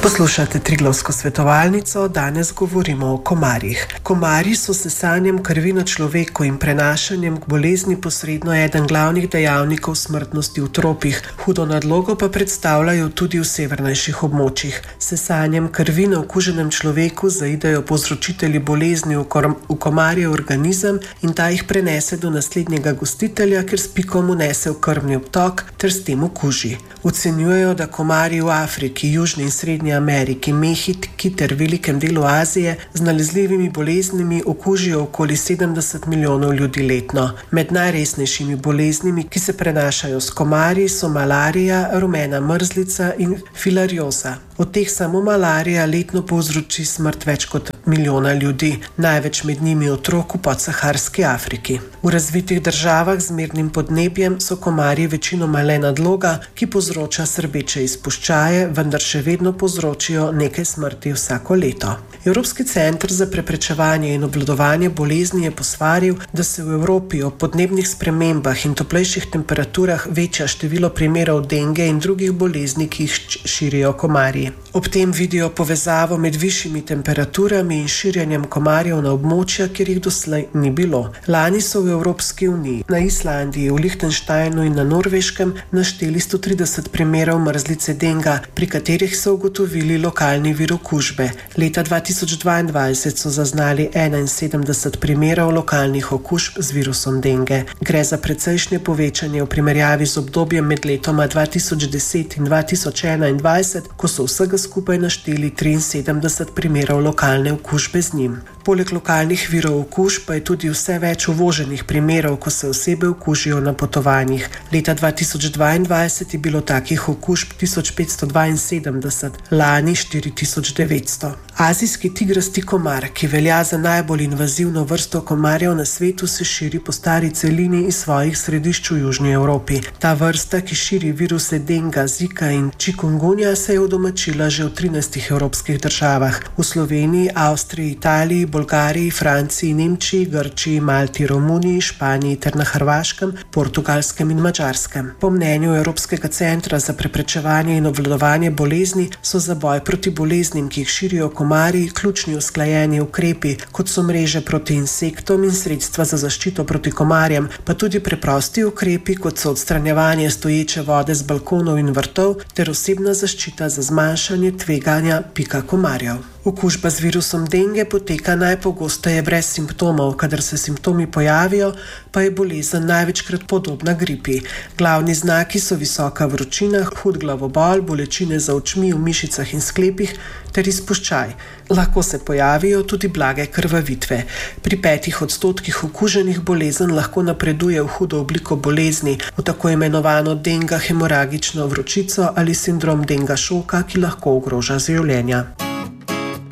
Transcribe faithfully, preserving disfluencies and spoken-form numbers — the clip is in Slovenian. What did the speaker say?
Poslušate Triglavsko svetovalnico, danes govorimo o komarjih. Komarji so s sesanjem krvi na človeku in prenašanjem k bolezni posredno eden glavnih dejavnikov smrtnosti v tropih, hudo nadlogo pa predstavljajo tudi v severnejših območjih. S sesanjem krvi na okuženem človeku zaidejo povzročitelji bolezni v, v komarjev organizem in ta jih prenese do naslednjega gostitelja, ker s pikom unese v krvni obtok ter s tem okuži. Ocenjujejo, da komarji v Afriki, Južni in Srednji Ameriki, Mehiki ter velikem delu Azije z nalezljivimi boleznimi okužijo okoli sedemdeset milijonov ljudi letno. Med najresnejšimi boleznimi, ki se prenašajo s komarji, so malarija, rumena mrzlica in filarioza. Od teh samo malarija letno povzroči smrt več kot milijona ljudi, največ med njimi otrok v podsaharski Afriki. V razvitih državah z mirnim podnebjem so komarji večinoma le nadloga, ki povzroča srbeče izpuščaje, vendar še vedno povzročijo nekaj smrti vsako leto. Evropski center za preprečevanje in obvladovanje bolezni je posvaril, da se v Evropi ob podnebnih spremembah in toplejših temperaturah veča število primerov denge in drugih bolezni, ki jih širijo komarji. Ob tem vidijo povezavo med višjimi temperaturami in širjenjem komarjev na območja, kjer jih doslej ni bilo. Lani so v Evropski uniji, na Islandiji, v Lihtenštajnu in na Norveškem našteli sto trideset primerov mrzlice denga, pri katerih so ugotovili lokalni vir okužbe. Leta dva tisoč dvaindvajset so zaznali enainsedemdeset primerov lokalnih okužb z virusom denge. Gre za precejšnje povečanje v primerjavi z obdobjem med letoma dva tisoč deset in dva tisoč enaindvajset, ko so vsega skupaj našteli triinsedemdeset primerov lokalne okužbe z njim. Poleg lokalnih virov okužb pa je tudi vse več uvoženih primerov, ko se osebe okužijo na potovanjih. Leta dva tisoč dvaindvajset je bilo takih okužb tisoč petsto dvainsedemdeset, lani štiri tisoč devetsto. Azijski tigrasti komar, ki velja za najbolj invazivno vrsto komarjev na svetu, se širi po stari celini iz svojih središč v Južni Evropi. Ta vrsta, ki širi viruse denga, zika in čikungunja, se je udomačila že v trinajstih evropskih državah. V Sloveniji, Avstriji, Italiji, Bolgariji, Franciji, Nemčiji, Grčiji, Malti, Romuniji, Španiji ter na Hrvaškem, Portugalskem in Madžarskem. Po mnenju Evropskega centra za preprečevanje in obvladovanje bolezni so za boj proti boleznim, ki jih širijo komarji, ključni usklajeni ukrepi, kot so mreže proti insektom in sredstva za zaščito proti komarjem, pa tudi preprosti ukrepi, kot so odstranjevanje stoječe vode z balkonov in vrtov ter osebna zaščita za zmanjšanje tveganja pika komarjev. Okužba z virusom denge poteka najpogosteje brez simptomov, kadar se simptomi pojavijo, pa je bolezen največkrat podobna gripi. Glavni znaki so visoka vročina, hud glavobol, bolečine za očmi, v mišicah in sklepih ter izpuščaj. Lahko se pojavijo tudi blage krvavitve. Pri petih odstotkih okuženih bolezen lahko napreduje v hudo obliko bolezni, v tako imenovano denga hemoragično vročico ali sindrom denga šoka, ki lahko ogroža življenja.